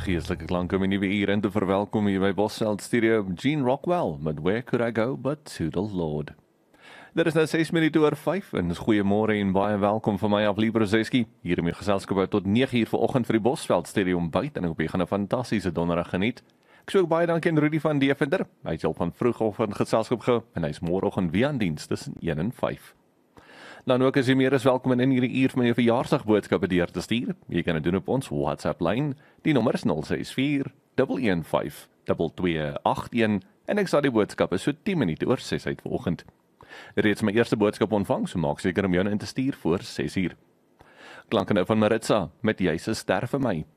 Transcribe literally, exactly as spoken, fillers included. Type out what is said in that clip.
Geestelike klanke met nuwe uur in te verwelkom hier by Bosveld Studio, Gene Rockwell met Where Could I Go But To The Lord. Dit is nou ses minute oor vyf en is goeiemôre en baie welkom van my af Librozeski. Hier in my geselskap tot nege uur vanoggend vir die Bosveld Studio ontbyt en ek hoop jy gaan 'n fantastiese donderdag geniet. Ek sê ook baie dankie aan Rudy van Deventer. Hy het al van vroegoggend geselskap gehou en hy's môreoggend weer aan diens tussen een en vyf. Dan ook is jy meer as welkom in hierdie uur van jou verjaarsdagboodskappe deur te stuur. Jy kan dit doen op ons WhatsApp lyn. Die nommer is nul ses vier een een vyf twee twee agt een en ek sal die boodskappe so tien minute oor ses uit vanoggend. Reeds my eerste boodskap ontvang, so maak seker om jou in te stuur voor ses uur. Klanke nou van Maritza met Jy se ster vir my.